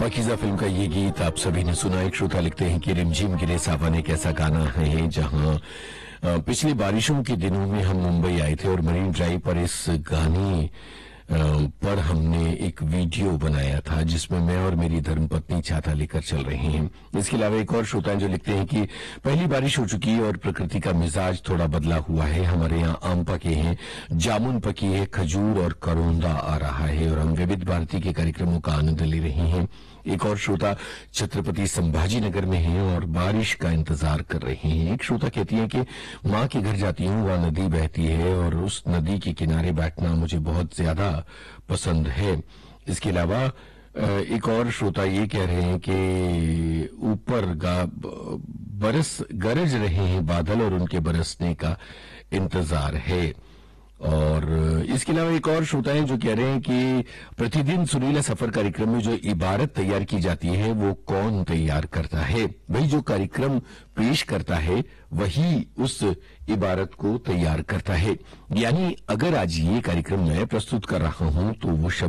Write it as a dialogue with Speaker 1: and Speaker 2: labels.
Speaker 1: Pakeezah film का ये गीत आप सभी ने सुना। एक श्रोता लिखते हैं कि रिमझिम गिरे सावन एक ऐसा गाना है जहां पिछली बारिशों के दिनों में हम मुंबई आए थे और मरीन ड्राइव पर इस गाने पर हमने एक वीडियो बनाया था जिसमें मैं और मेरी धर्मपत्नी छाता लेकर चल रहे हैं। इसके अलावा एक और श्रोता जो लिखते हैं कि पहली बारिश हो चुकी है और प्रकृति का मिजाज थोड़ा बदला हुआ है। हमारे यहाँ आम पके हैं, जामुन पकी है, खजूर और करौंदा आ रहा है और हम विविध भारती के कार्यक्रमों का आनंद ले रहे हैं। एक और श्रोता छत्रपति संभाजी नगर में है और बारिश का इंतजार कर रहे हैं। एक श्रोता कहती है कि माँ के घर जाती हूँ, वहां नदी बहती है और उस नदी के किनारे बैठना मुझे बहुत ज्यादा पसंद है। इसके अलावा एक और श्रोता ये कह रहे हैं कि ऊपर गरज रहे हैं बादल और उनके बरसने का इंतजार है। और इसके अलावा एक और श्रोता है जो कह रहे हैं कि प्रतिदिन सुरीला सफर कार्यक्रम में जो इबारत तैयार की जाती है वो कौन तैयार करता है? वही जो कार्यक्रम पेश करता है वही उस इबारत को तैयार करता है। यानी अगर आज ये कार्यक्रम मैं प्रस्तुत कर रहा हूं तो वो शब्द